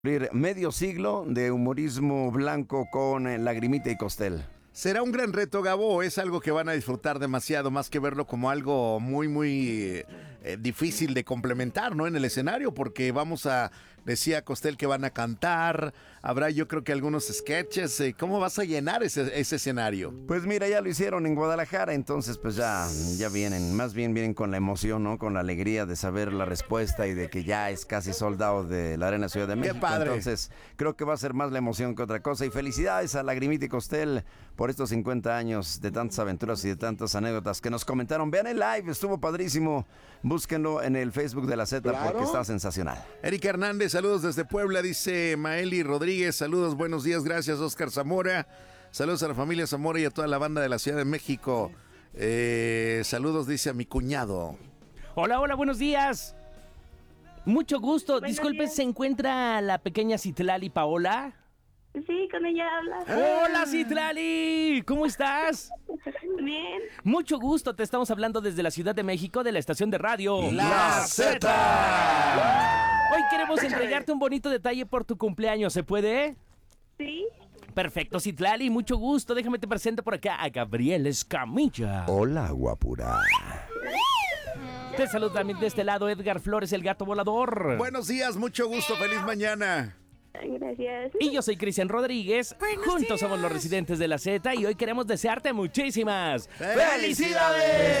Medio siglo de humorismo blanco con Lagrimita y Costel. Será un gran reto, Gabo, o es algo que van a disfrutar demasiado, más que verlo como algo muy difícil de complementar, ¿no? En el escenario, porque decía Costel que van a cantar, habrá yo creo que algunos sketches. ¿Cómo vas a llenar ese escenario? Pues mira, ya lo hicieron en Guadalajara, entonces pues ya vienen, más bien vienen con la emoción, ¿no? Con la alegría de saber la respuesta y de que ya es casi soldado de la Arena Ciudad de México. ¡Qué padre! Entonces creo que va a ser más la emoción que otra cosa. Y felicidades a Lagrimita y Costel por estos 50 años de tantas aventuras y de tantas anécdotas que nos comentaron. Vean el live, estuvo padrísimo. Búsquenlo en el Facebook de la Z, claro, porque está sensacional. Erika Hernández, saludos desde Puebla, dice Maeli Rodríguez, saludos, buenos días, gracias Oscar Zamora, saludos a la familia Zamora y a toda la banda de la Ciudad de México. Saludos, dice a mi cuñado. Hola, buenos días. Mucho gusto. Buenos Disculpe, días. ¿se encuentra la pequeña Citlali Paola? Sí, con ella hablas. Hola, Citlali, ¿cómo estás? Bien. Mucho gusto, te estamos hablando desde la Ciudad de México de la estación de radio La Z. Hoy queremos entregarte un bonito detalle por tu cumpleaños, ¿se puede? Sí. Perfecto, Citlali, mucho gusto. Déjame te presento por acá a Gabriel Escamilla. Hola, guapura. Te saludo también de este lado Edgar Flores, el gato volador. Buenos días, mucho gusto, feliz mañana. Gracias. Y yo soy Cristian Rodríguez. Juntos somos los residentes de la Z y hoy queremos desearte muchísimas ¡Felicidades!